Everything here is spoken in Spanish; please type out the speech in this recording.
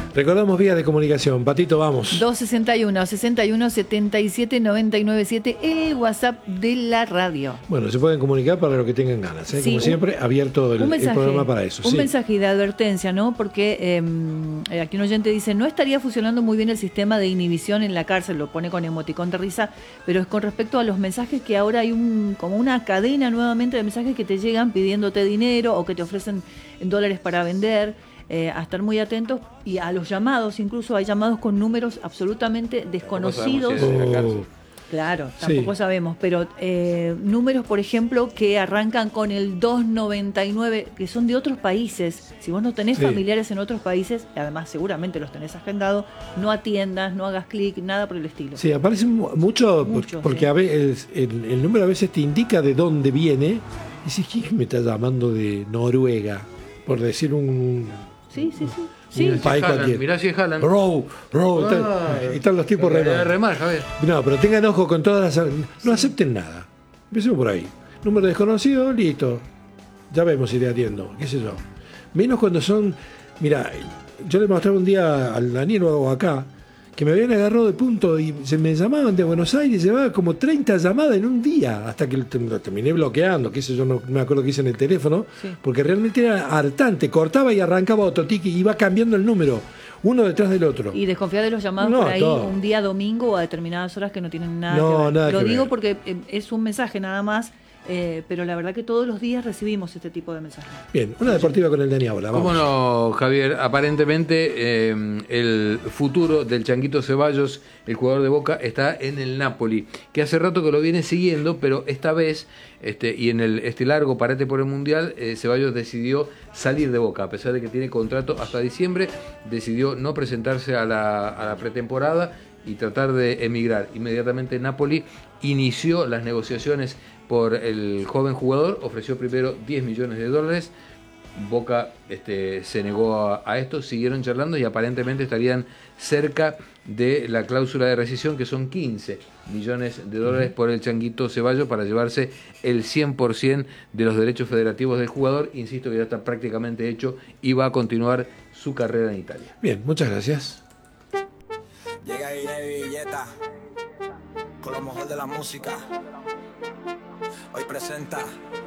Recordamos vías de comunicación. Patito, vamos. 261 61 77 99 7, el WhatsApp de la radio. Bueno, se pueden comunicar para lo que tengan ganas, ¿eh? Sí, Como siempre, abierto el programa para eso. Un sí. mensaje de advertencia, ¿no? Porque aquí un oyente dice, no estaría funcionando muy bien el sistema de inhibición en la cárcel, lo pone con emoticón de risa, pero es con respecto a los mensajes que ahora hay como una cadena nuevamente de mensajes que te llegan pidiéndote dinero o que te ofrecen dólares para vender. A estar muy atentos, y a los llamados, incluso hay llamados con números absolutamente desconocidos. Claro, tampoco sabemos, pero números, por ejemplo, que arrancan con el 299, que son de otros países. Si vos no tenés familiares en otros países, además seguramente los tenés agendados, no atiendas, no hagas clic, nada por el estilo. Sí, aparece mucho porque a veces, el número a veces te indica de dónde viene. Y dices, ¿quién me está llamando de Noruega? Por decir un... Sí. Un país cualquiera. Mirá si es Haaland. Bro, están los tipos remar, Javier. No, pero tengan ojo con todas las... No acepten nada. Empecemos por ahí. Número desconocido, listo. Ya vemos si te atiendo, qué sé yo. Menos cuando son... Mira, yo le mostraba un día al Daniel o acá que me habían agarrado de punto y se me llamaban de Buenos Aires, llevaba como 30 llamadas en un día, hasta que lo terminé bloqueando, que eso yo no me acuerdo qué hice en el teléfono, porque realmente era hartante, cortaba y arrancaba otro tic y iba cambiando el número, uno detrás del otro. Y desconfiar de los llamados por ahí un día domingo o a determinadas horas que no tienen nada que ver. Nada lo que digo ver. porque es un mensaje nada más. Pero la verdad que todos los días recibimos este tipo de mensajes. Bien, una deportiva con el Dani ahora. ¿Cómo no, Javier? Aparentemente el futuro del Changuito Ceballos, el jugador de Boca, está en el Napoli, que hace rato que lo viene siguiendo, pero esta vez, y en este largo parate por el Mundial, Ceballos decidió salir de Boca, a pesar de que tiene contrato hasta diciembre, decidió no presentarse a la pretemporada y tratar de emigrar. Inmediatamente Napoli inició las negociaciones por el joven jugador, ofreció primero $10 millones. Boca se negó a esto, siguieron charlando y aparentemente estarían cerca de la cláusula de rescisión, que son $15 millones por el Changuito Ceballos, para llevarse el 100% de los derechos federativos del jugador. Insisto que ya está prácticamente hecho y va a continuar su carrera en Italia. Bien, muchas gracias. Llega Irene Villeta con lo mejor de la música. Hoy presenta